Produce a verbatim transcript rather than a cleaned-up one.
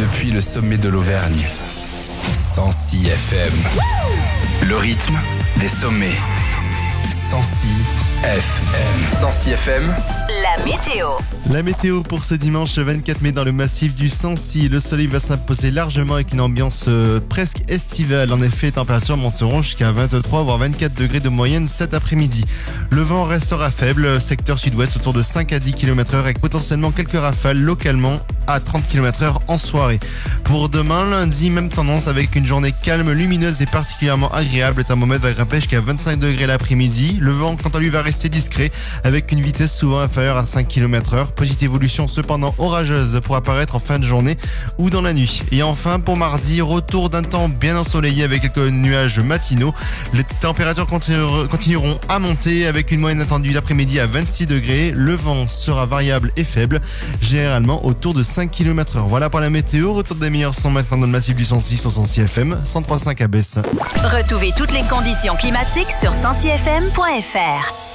depuis le sommet de l'Auvergne. cent six F M. Le rythme des sommets. cent six F M. cent six F M. La météo. La météo pour ce dimanche vingt-quatre mai dans le massif du Sancy. Le soleil va s'imposer largement avec une ambiance euh, presque estivale. En effet, les températures monteront jusqu'à vingt-trois voire vingt-quatre degrés de moyenne cet après-midi. Le vent restera faible, secteur sud-ouest autour de cinq à dix kilomètres heure avec potentiellement quelques rafales localement à trente kilomètres heure en soirée. Pour demain, lundi, même tendance avec une journée calme, lumineuse et particulièrement agréable. Le thermomètre va grimper jusqu'à vingt-cinq degrés l'après-midi. Le vent, quant à lui, va rester discret avec une vitesse souvent inférieure à cinq kilomètres heure. Petite évolution cependant orageuse pour apparaître en fin de journée ou dans la nuit. Et enfin, pour mardi, retour d'un temps bien ensoleillé avec quelques nuages matinaux. Les températures continueront à monter avec une moyenne attendue l'après-midi à vingt-six degrés. Le vent sera variable et faible, généralement autour de cinq kilomètres heure. Voilà pour la météo. Retour des meilleurs sons maintenant dans le massif du cent six au cent six F M, cent trois virgule cinq à Besse. Retrouvez toutes les conditions climatiques sur cent six F M point F R.